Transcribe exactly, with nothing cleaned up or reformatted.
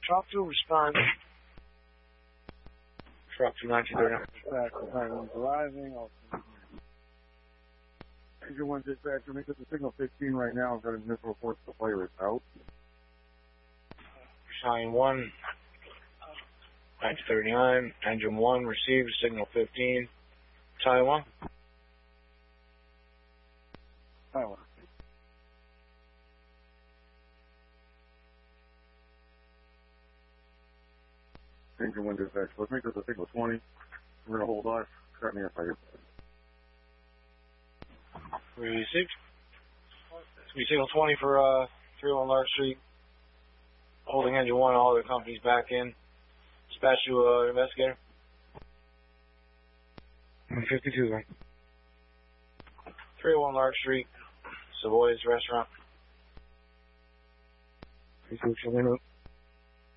Talk to, respond. Truck to nineteen thirty-nine. Dispatch, arriving. Engine one dispatcher, make it the signal fifteen right now. I've got a missile report the player is out. Battalion one, nineteen thirty-nine. Engine one received signal fifteen. Battalion one. Iowa. Engine one dispatch. Let's make this a signal twenty. We're going to hold off. Cut me up right here. Received. We signal twenty for uh, three oh one Lark Street. Holding engine one, all the companies back in. Dispatch to uh, investigator. one fifty-two, right? three oh one Lark Street, Savoy's restaurant. Please,